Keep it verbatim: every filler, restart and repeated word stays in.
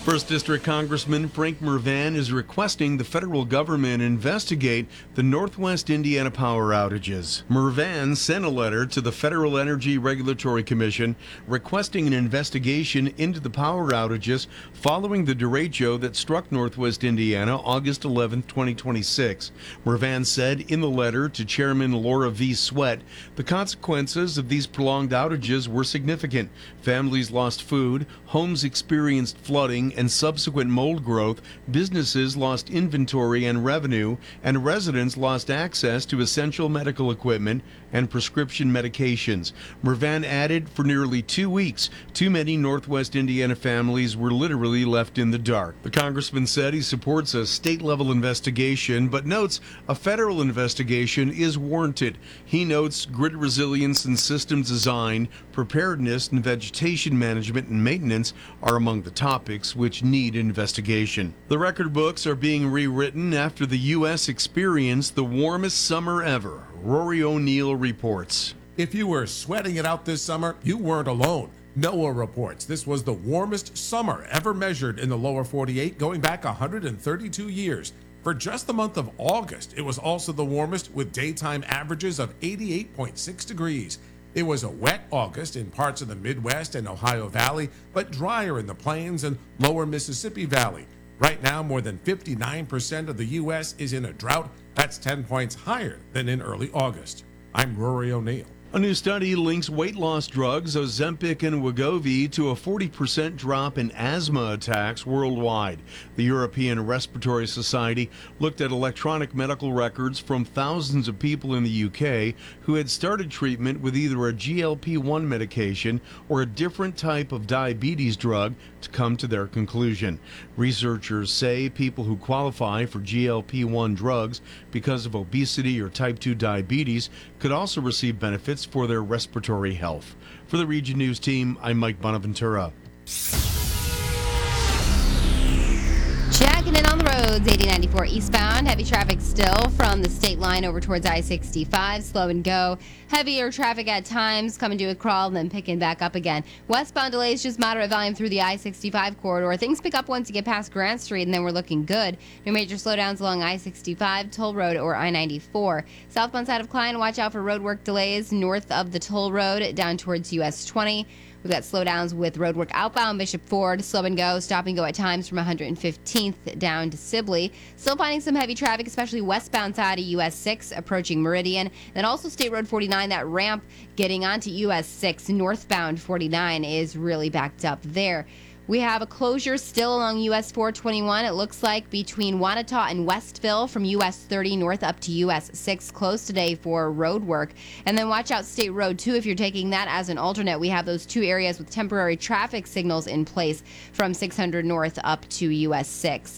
First District Congressman Frank Mervan is requesting the federal government investigate the Northwest Indiana power outages. Mervan sent a letter to the Federal Energy Regulatory Commission requesting an investigation into the power outages following the derecho that struck Northwest Indiana August eleventh, twenty twenty-six. Mervan said in the letter to Chairman Laura V. Sweat, the consequences of these prolonged outages were significant. Families lost food, homes experienced flooding and subsequent mold growth, businesses lost inventory and revenue, and residents lost access to essential medical equipment and prescription medications. Mervan added, for nearly two weeks, too many Northwest Indiana families were literally left in the dark. The congressman said he supports a state-level investigation, but notes a federal investigation is warranted. He notes grid resilience and system design, preparedness and vegetation management and maintenance are among the topics which need investigation. The record books are being rewritten after the U S experienced the warmest summer ever. Rory O'Neill reports. If you were sweating it out this summer, you weren't alone. NOAA reports this was the warmest summer ever measured in the lower forty-eight, going back one hundred thirty-two years. For just the month of August, it was also the warmest with daytime averages of eighty-eight point six degrees. It was a wet August in parts of the Midwest and Ohio Valley, but drier in the Plains and lower Mississippi Valley. Right now, more than fifty-nine percent of the U S is in a drought. That's ten points higher than in early August. I'm Rory O'Neill. A new study links weight loss drugs Ozempic and Wegovy to a forty percent drop in asthma attacks worldwide. The European Respiratory Society looked at electronic medical records from thousands of people in the U K who had started treatment with either a G L P one medication or a different type of diabetes drug to come to their conclusion. Researchers say people who qualify for G L P one drugs because of obesity or type two diabetes could also receive benefits for their respiratory health. For the Region News team, I'm Mike Bonaventura. Checking in on the roads, eighty ninety-four eastbound. Heavy traffic still from the state line over towards I sixty-five. Slow and go. Heavier traffic at times coming to a crawl and then picking back up again. Westbound delays, just moderate volume through the I sixty-five corridor. Things pick up once you get past Grant Street and then we're looking good. No major slowdowns along I sixty-five, Toll Road, or I ninety-four. Southbound side of Klein, watch out for roadwork delays north of the Toll Road down towards U S twenty. We've got slowdowns with roadwork outbound Bishop Ford, slow and go, stop and go at times from one hundred fifteenth down to Sibley. Still finding some heavy traffic, especially westbound side of U S six approaching Meridian. Then also State Road forty-nine, that ramp getting onto U S six northbound forty-nine is really backed up there. We have a closure still along U S four twenty-one. It looks like between Wanata and Westville from U S thirty north up to U S six, closed today for road work. And then watch out State Road two if you're taking that as an alternate. We have those two areas with temporary traffic signals in place from six hundred north up to U S six.